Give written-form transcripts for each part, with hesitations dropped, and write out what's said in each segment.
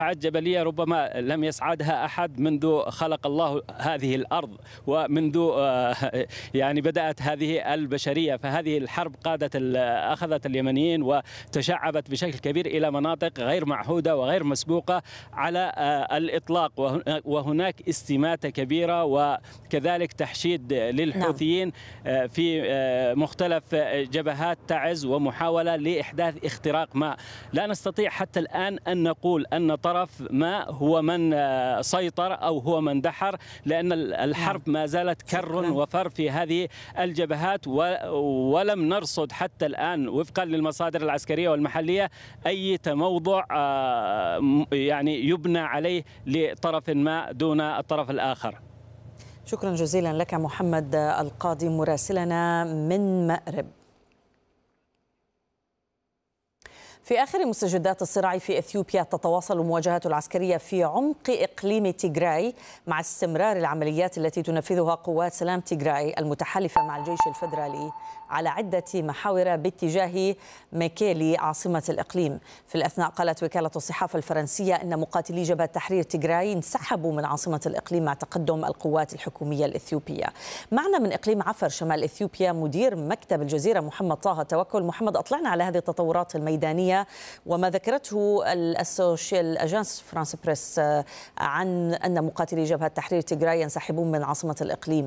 جبلية ربما لم يسعدها أحد منذ خلق الله هذه الأرض ومنذ يعني بدأت هذه البشرية. فهذه الحرب أخذت اليمنيين وتشعبت بشكل كبير إلى مناطق غير معهودة وغير مسبوقة على الإطلاق، وهناك استماتة كبيرة وكذلك تحشيد للحوثيين في مختلف جبهات تعز ومحاولة لإحداث اختراق ما. لا نستطيع حتى الآن أن نقول أن طرف ما هو من سيطر أو هو من دحر، لأن الحرب ما زالت كر وفر في هذه الجبهات، ولم نرصد حتى الآن وفقا للمصادر العسكرية والمحلية أي تموضع يعني يبنى عليه لطرف ما دون الطرف الآخر. شكرا جزيلا لك محمد القاضي مراسلنا من مأرب. في آخر مستجدات الصراع في إثيوبيا، تتواصل المواجهات العسكرية في عمق إقليم تيغراي مع استمرار العمليات التي تنفذها قوات سلام تيغراي المتحالفة مع الجيش الفيدرالي على عدة محاور باتجاه ميكيلي عاصمة الإقليم. في الأثناء قالت وكالة الصحافة الفرنسية أن مقاتلي جبهة تحرير تيغراي انسحبوا من عاصمة الإقليم مع تقدم القوات الحكومية الإثيوبية. معنا من إقليم عفر شمال إثيوبيا مدير مكتب الجزيرة محمد طه توكل. محمد، أطلعنا على هذه التطورات الميدانية وما ذكرته الأجانس فرانس بريس عن أن مقاتلي جبهة تحرير تيغراي ينسحبون من عاصمة الإقليم.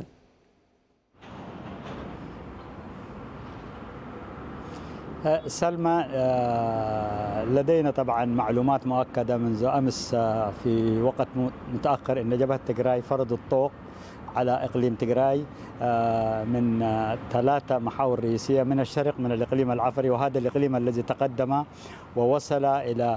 سلمى، لدينا طبعا معلومات مؤكدة منذ أمس في وقت متأخر أن جبهة تيغراي فرضوا الطوق على إقليم تيغراي من 3 محاور رئيسية من الشرق من الإقليم العفري، وهذا الإقليم الذي تقدم ووصل إلى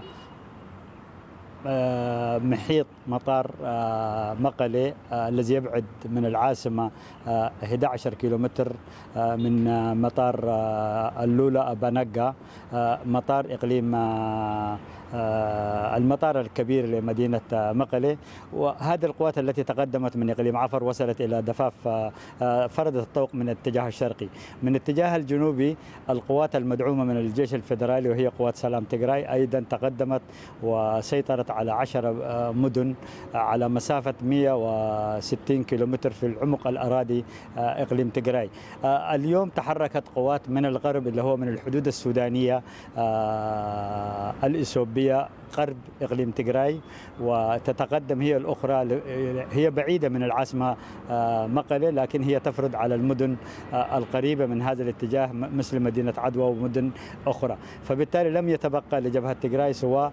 محيط مطار مقلة الذي يبعد من العاصمة 11 كيلومتر من مطار اللولا بنقة، مطار إقليم المطار الكبير لمدينة مقلة. وهذه القوات التي تقدمت من إقليم عفر وصلت إلى ضفاف فرضت الطوق من الاتجاه الشرقي. من الاتجاه الجنوبي القوات المدعومة من الجيش الفيدرالي وهي قوات سلام تيغراي أيضا تقدمت وسيطرت على 10 مدن على مسافة 160 كيلومتر في العمق الأراضي إقليم تيغراي. اليوم تحركت قوات من الغرب اللي هو من الحدود السودانية الإثيوبية قرب إقليم تيغراي، وتتقدم هي الأخرى، هي بعيدة من العاصمة مقلة لكن هي تفرض على المدن القريبة من هذا الاتجاه مثل مدينة عدوى ومدن أخرى. فبالتالي لم يتبقى لجبهة تيغراي سوى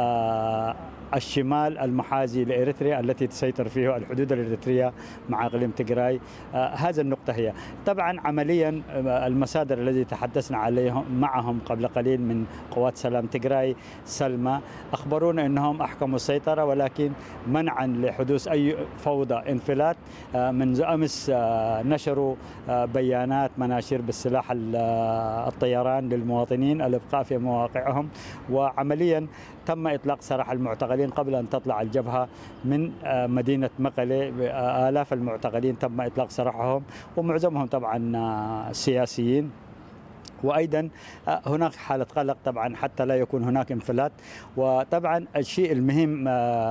الشمال المحاذي لإريتريا التي تسيطر فيه الحدود الإريترية مع إقليم تيغراي. هذا النقطة هي طبعا عمليا المصادر التي تحدثنا عليهم معهم قبل قليل من قوات سلام تيغراي سلمى أخبرونا أنهم أحكموا السيطرة، ولكن منعا لحدوث أي فوضى انفلات منذ أمس نشروا بيانات مناشير بالسلاح الطيران للمواطنين الإبقاء في مواقعهم، وعمليا تم إطلاق سراح المعتقلين قبل أن تطلع الجبهة من مدينة مقلة. آلاف المعتقلين تم إطلاق سراحهم ومعظمهم طبعا سياسيين، وأيضا هناك حالة قلق طبعا حتى لا يكون هناك انفلات. وطبعا الشيء المهم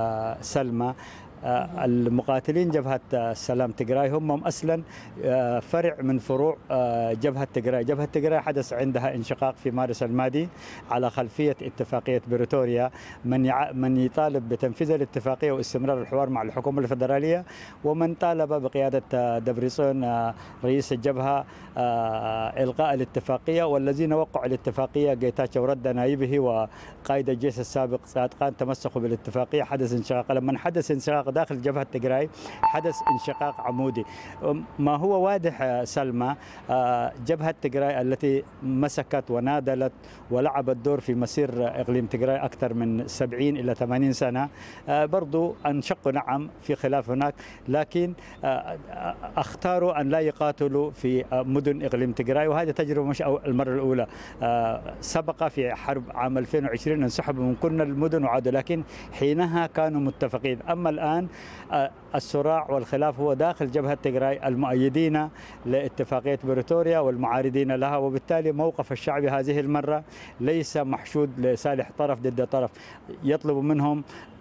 سلمى، المقاتلين جبهة سلام تيغراي هم أصلا فرع من فروع جبهة تيغراي. جبهة تيغراي حدث عندها انشقاق في مارس الماضي على خلفية اتفاقية بريتوريا. من يطالب بتنفيذ الاتفاقية واستمرار الحوار مع الحكومة الفيدرالية، ومن طالب بقيادة دبريسون رئيس الجبهة إلغاء الاتفاقية، والذين وقعوا الاتفاقية جيتاتشو رد نائبه وقائد الجيش السابق صادقان تمسكوا بالاتفاقية. حدث انشقاق. لما حدث انشقاق داخل جبهة تيغراي حدث انشقاق عمودي. ما هو واضح سلمى، جبهة تيغراي التي مسكت ونادلت ولعبت دور في مسير إقليم تيغراي أكثر من 70 إلى 80 سنة، برضو انشقوا نعم في خلاف هناك، لكن اختاروا أن لا يقاتلوا في مدن إقليم تيغراي، وهذه تجربة مش المرة الأولى. سبق في حرب عام 2020 انسحبوا من كل المدن وعادوا، لكن حينها كانوا متفقين. أما الآن الصراع والخلاف هو داخل جبهة تيغراي، المؤيدين لاتفاقية بريتوريا والمعارضين لها، وبالتالي موقف الشعب هذه المرة ليس محشود لصالح طرف ضد طرف. يطلب منهم